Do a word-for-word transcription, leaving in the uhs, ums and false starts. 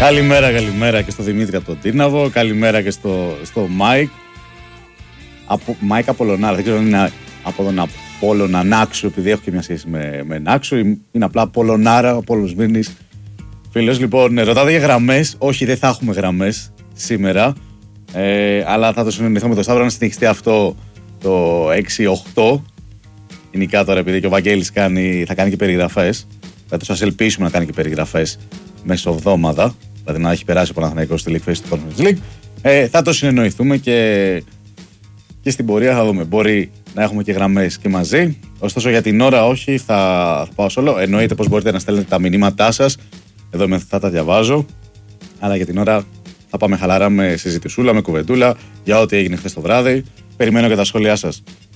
Καλημέρα, καλημέρα και στο Δημήτρη από τον Τύρναβο. Καλημέρα και στο, στο Μάικ. Από, Μάικ Απολωνάρα. Δεν ξέρω αν είναι από τον Απόλλωνα Νάξου, επειδή έχω και μια σχέση με, με Νάξου. Είναι απλά Απολωνάρα, Απόλλωνος Μύρνης. Φίλος, λοιπόν, ρωτάτε για γραμμές. Όχι, δεν θα έχουμε γραμμές σήμερα. Ε, αλλά θα το συνεννοηθώ με τον Σταύρο να συνεχιστεί αυτό το έξι οκτώ. Γενικά τώρα, επειδή και ο Βαγγέλης κάνει, θα κάνει και περιγραφές. Θα τους ελπίσουμε να κάνει και περιγραφές μεσοβδόμαδα. Δηλαδή να έχει περάσει ο Παναθηναϊκός στη League Phase του Conference League. Ε, θα το συνεννοηθούμε και, και στην πορεία θα δούμε. Μπορεί να έχουμε και γραμμές και μαζί. Ωστόσο για την ώρα όχι, θα, θα πάω solo. Εννοείται πως μπορείτε να στέλνετε τα μηνύματά σας. Εδώ θα τα διαβάζω. Αλλά για την ώρα θα πάμε χαλαρά με συζητησούλα, με κουβεντούλα για ό,τι έγινε χθες το βράδυ. Περιμένω και τα σχόλιά σας.